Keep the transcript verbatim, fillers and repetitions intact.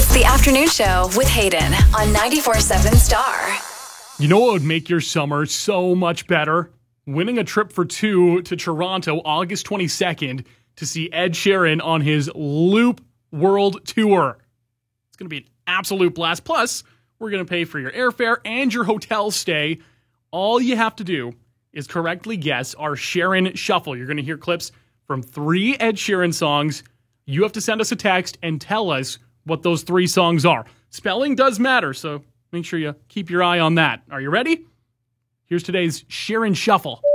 It's the afternoon show with Hayden on ninety-four point seven Star. You know what would make your summer so much better? Winning a trip for two to Toronto August twenty-second to see Ed Sheeran on his Loop World Tour. It's going to be an absolute blast. Plus, we're going to pay for your airfare and your hotel stay. All you have to do is correctly guess our Sheeran Shuffle. You're going to hear clips from three Ed Sheeran songs. You have to send us a text and tell us what those three songs are. Spelling does matter, so make sure you keep your eye on that. Are you ready? Here's today's Sheeran Shuffle.